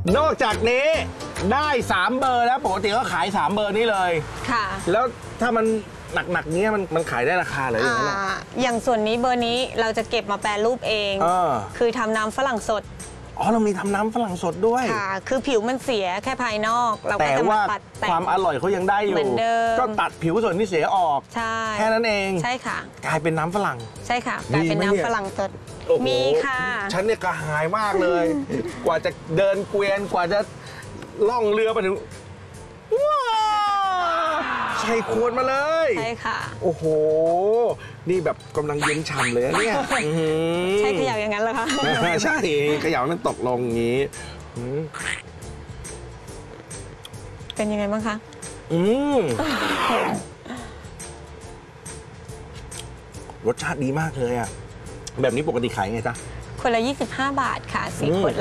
นอกจากนี้ได้3เบอร์แล้วปกติก็ขาย3เบอร์นี้เลยค่ะแล้วถ้ามันหนักๆเนี้ยมันขายได้ราคาเลยอย่างนั้นอย่างส่วนนี้เบอร์นี้เราจะเก็บมาแปรรูปเองคือทำน้ำฝรั่งสดอ๋อเรามีทำน้ำฝรั่งสดด้วยค่ะคือผิวมันเสียแค่ภายนอกเราก็จะมาตัดแต่ความอร่อยเขายังได้อยู่เหมือนเดิมก็ตัดผิวส่วนที่เสียออกใช่แค่นั้นเองใช่ค่ะกลายเป็นน้ำฝรั่งใช่ค่ะกลายเป็นน้ำฝรั่งสดมีค่ะฉันเนี่ยกระหายมากเลย กว่าจะเดินเกวียนกว่าจะล่องเรือไปถึงว้าใส่ขวดมาเลยใช่ค่ะโอ้โหนี่แบบกำลังเย็นฉ่ำเลยเนี่ยใช่เขย่าอย่างนั้นเหรอคะใช่เขย่ามันตกลงอย่างนี้เป็นยังไงบ้างคะรสชาติดีมากเลยอ่ะแบบนี้ปกติขายไงจ๊ะคนละ25 บาทค่ะ4 ขวด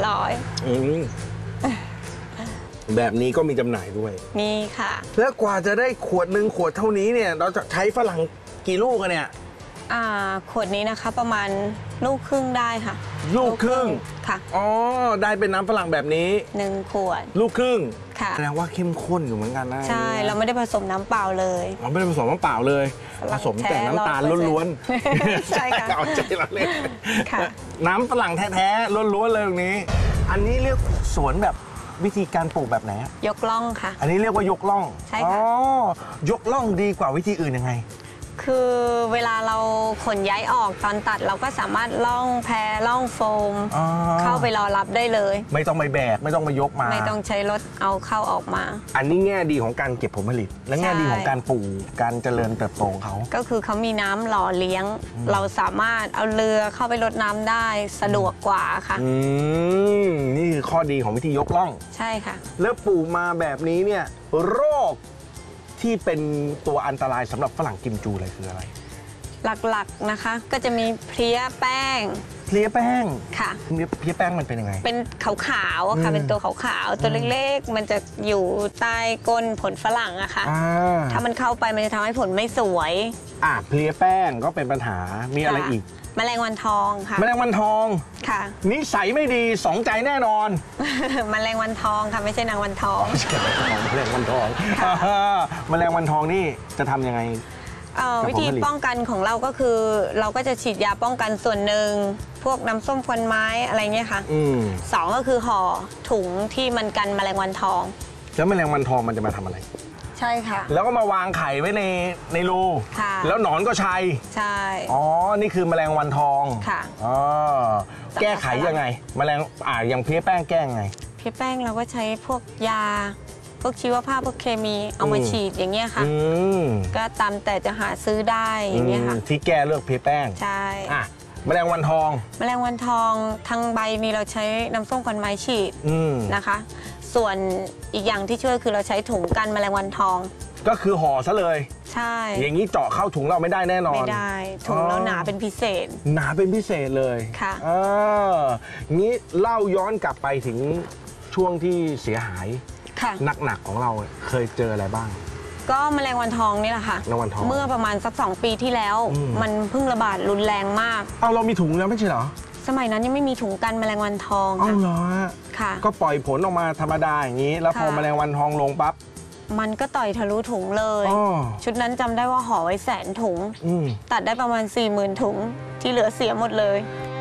100 แบบนี้ก็มีจำหน่ายด้วยมีค่ะแล้วกว่าจะได้ขวด1ขวดเท่านี้เนี่ยเราจะใช้ฝรั่งกี่ลูกกันเนี่ยขวดนี้นะคะประมาณลูกครึ่งได้ค่ะลูกครึ่งค่ะอ๋อได้เป็นน้ำฝรั่งแบบนี้ 1 ขวดลูกครึ่งค่ะแสดงว่าเข้มข้นอยู่เหมือนกันนะใช่เราไม่ได้ผสมน้ำเปล่าเลยเราไม่ได้ผสมน้ำเปล่าเลยผสมแต่น้ำตาลล้วนๆใช่ค่ะเอาใจเราเลยน้ำฝรั่งแท้ๆล้วนๆเลยตรงนี้อันนี้เรียกสวนแบบวิธีการปลูกแบบไหนยกล่องค่ะอันนี้เรียกว่ายกล่องใช่ค่ะยกล่องดีกว่าวิธีอื่นยังไงคือเวลาเราขนย้ายออกตอนตัดเราก็สามารถล่องแพล่องโฟมเข้าไปรอรับได้เลยไม่ต้องไปแบกไม่ต้องไปยกมาไม่ต้องใช้รถเอาเข้าออกมาอันนี้แง่ดีของการเก็บผลผลิตและแง่ดีของการปลูกการเจริญเติบโตของเขาก็คือเขามีน้ำหล่อเลี้ยงเราสามารถเอาเรือเข้าไปรดน้ำได้สะดวกกว่าค่ะนี่คือข้อดีของวิธียกล่องใช่ค่ะแล้วปลูกมาแบบนี้เนี่ยโรคที่เป็นตัวอันตรายสำหรับฝรั่งกิมจูเลยคืออะไรหลักๆนะคะก็จะมีเพลี้ยแป้งเพลี้ยแป้งค่ะเพลี้ยแป้งมันเป็นยังไงเป็นขาวๆค่ะเป็นตัวขาวๆตัวเล็กๆมันจะอยู่ใต้ก้นผลฝรั่งอะค่ะถ้ามันเข้าไปมันจะทำให้ผลไม่สวยเพลี้ยแป้งก็เป็นปัญหามีอะไรอีกแมลงวันทองค่ะแมลงวันทองค่ะนิสัยไม่ดีสองใจแน่นอนแมลงวันทองค่ะไม่ใช่นางวันทองแมลงวันทองแมลงวันทองนี่จะทำยังไงวิธีป้องกันของเราก็คือเราก็จะฉีดยาป้องกันส่วนหนึ่งพวกน้ำส้มควันไม้อะไรเงี้ยค่ะ2ก็คือห่อถุงที่มันกันแมลงวันทองแล้วแมลงวันทองมันจะมาทำอะไรใช่ค่ะแล้วก็มาวางไข่ไว้ในรูแล้วหนอนก็ชัยใช่นี่คือแมลงวันทองค่ะแก้ไขยังไงแมลงอย่างเพลี้ยแป้งแก้ยังไงเพลี้ยแป้งเราก็ใช้พวกยาพวกชีวภาพพวกเคมีเอามาฉีดอย่างเงี้ยค่ะก็ตามแต่จะหาซื้อได้อย่างเงี้ยค่ะที่แก้เลือกเพลี้ยแป้งใช่แมลงวันทองทั้งใบนี้เราใช้น้ำส้มควันไม้ฉีดนะคะส่วนอีกอย่างที่ช่วยคือเราใช้ถุงกันแมลงวันทองก็คือห่อซะเลยใช่อย่างนี้เจาะเข้าถุงเราไม่ได้แน่นอนไม่ได้ถุงเราหนาเป็นพิเศษหนาเป็นพิเศษเลยค่ะงี้เล่าย้อนกลับไปถึงช่วงที่เสียหายหนักของเราเคยเจออะไรบ้างก็แมลงวันทองนี่แหละค่ะเมื่อประมาณสัก2 ปีที่แล้วมันเพิ่งระบาดรุนแรงมากเรามีถุงแล้วไม่ใช่เหรอสมัยนั้นยังไม่มีถุงกันแมลงวันทองเหรอค่ะก็ปล่อยผลออกมาธรรมดาอย่างนี้แล้วพอแมลงวันทองลงปั๊บมันก็ต่อยทะลุถุงเลยชุดนั้นจำได้ว่าห่อไว้100,000 ถุงตัดได้ประมาณ40,000 ถุงที่เหลือเสียหมดเลย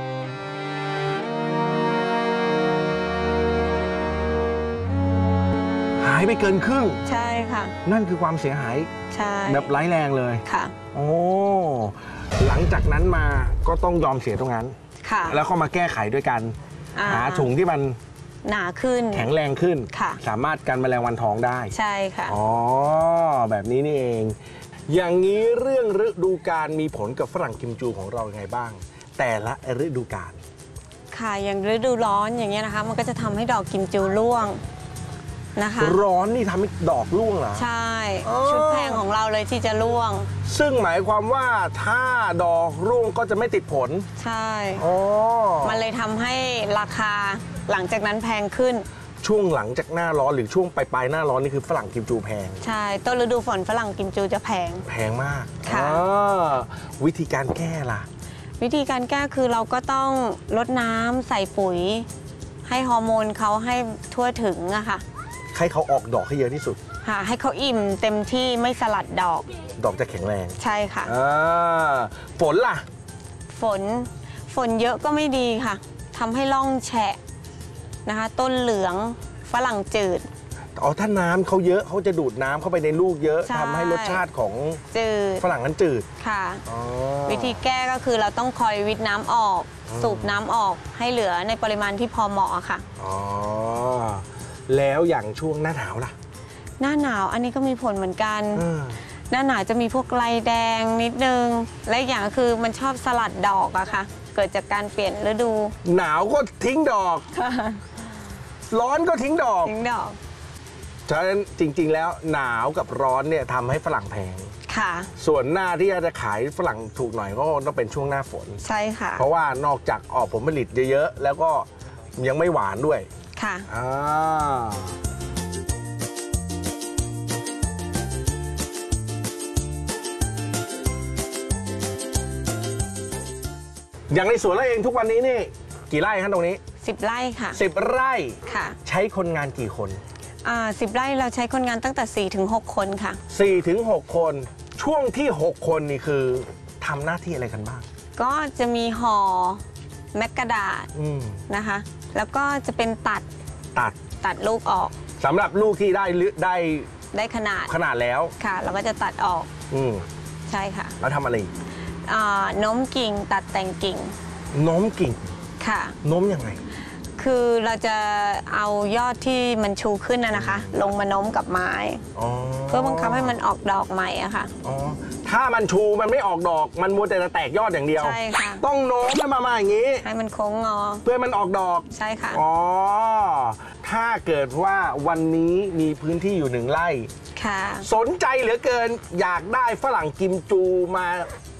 หายไปเกินครึ่งใช่ค่ะนั่นคือความเสียหายใช่แบบร้ายแรงเลยค่ะหลังจากนั้นมาก็ต้องยอมเสียตรงนั้นค่ะแล้วก็มาแก้ไขด้วยกันหาถุงที่มันหนาขึ้นแข็งแรงขึ้นค่ะสามารถกันแมลงวันทองได้ใช่ค่ะแบบนี้นี่เองอย่างนี้เรื่องฤดูกาลมีผลกับฝรั่งกิมจูของเราไงบ้างแต่ละฤดูกาลค่ะอย่างฤดูร้อนอย่างเงี้ยนะคะมันก็จะทำให้ดอกกิมจูร่วงนะคะร้อนนี่ทำให้ดอกร่วงเหรอใช่ชุดแพงของเราเลยที่จะร่วงซึ่งหมายความว่าถ้าดอกร่วงก็จะไม่ติดผลใช่มันเลยทำให้ราคาหลังจากนั้นแพงขึ้นช่วงหลังจากหน้าร้อนหรือช่วงปลายหน้าร้อนนี่คือฝรั่งกิมจูแพงใช่ต้นฤดูฝนฝรั่งกิมจูจะแพงมากค่ะวิธีการแก้ล่ะวิธีการแก้คือเราก็ต้องรดน้ำใส่ปุ๋ยให้ฮอร์โมนเขาให้ทั่วถึงอะค่ะให้เขาออกดอกให้เยอะที่สุดค่ะให้เขาอิ่มเต็มที่ไม่สลัดดอกดอกจะแข็งแรงใช่ค่ะฝนล่ะฝนเยอะก็ไม่ดีค่ะทำให้ร่องแฉะนะคะ ต้นเหลืองฝรั่งจืดอ๋อถ้าน้ำเขาเยอะเขาจะดูดน้ำเข้าไปในลูกเยอะใช่ทำให้รสชาติของจืดฝรั่งนั้นจืดค่ะอ๋อวิธีแก้ก็คือเราต้องคอยวิทน้ำออก สูบน้ำออกให้เหลือในปริมาณที่พอเหมาะอะค่ะอ๋อแล้วอย่างช่วงหน้าหนาวล่ะหน้าหนาวอันนี้ก็มีผลเหมือนกันเออหน้าหนาวจะมีพวกลายแดงนิดนึง และอีกอย่างก็คือมันชอบสลัดดอกอะค่ะ เกิดจากการเปลี่ยนฤดูหนาวก็ทิ้งดอก ร้อนก็ทิ้งดอกทิ้งดอกฉะนั้นจริง ๆ แล้วหนาวกับร้อนเนี่ยทำให้ฝรั่งแพงค่ะส่วนหน้าที่จะขายฝรั่งถูกหน่อยก็ต้องเป็นช่วงหน้าฝนใช่ค่ะเพราะว่านอกจากออกผลผลิตเยอะๆ แล้วก็ยังไม่หวานด้วยค่ะอย่างในสวนเราเองทุกวันนี้นี่กี่ไร่ครับตรงนี้ 10 ไร่ค่ะ 10 ไร่ค่ะใช้คนงานกี่คน 10 ไร่เราใช้คนงานตั้งแต่ 4 ถึง 6 คนค่ะ 4 ถึง 6 คน ช่วงที่ 6 คนนี่คือทำหน้าที่อะไรกันบ้างก็จะมีห่อแมกกาดาษอืมนะคะ แล้วก็จะเป็นตัดตัดลูกออกสำหรับลูกที่ได้ได้ขนาดขนาดแล้วค่ะ เราก็จะตัดออกอืมใช่ค่ะแล้วทำอะไรอีกโน้มกิ่งตัดแต่งกิ่งโน้มกิ่งค่ะโน้มยังไงคือเราจะเอายอดที่มันชูขึ้นนะคะ ลงมาโน้มกับไม้อ๋อเพื่อบังคับให้มันออกดอกใหม่อะค่ะอ๋อถ้ามันชูมันไม่ออกดอกมันมัวแต่จะแตกยอดอย่างเดียวใช่ค่ะต้องโน้มมันมาอย่างนี้ให้มันโค้งงอเพื่อให้มันออกดอกใช่ค่ะอ๋อ ถ้าเกิดว่าวันนี้มีพื้นที่อยู่1 ไร่ค่ะสนใจเหลือเกินอยากได้ฝรั่งกิมจูมา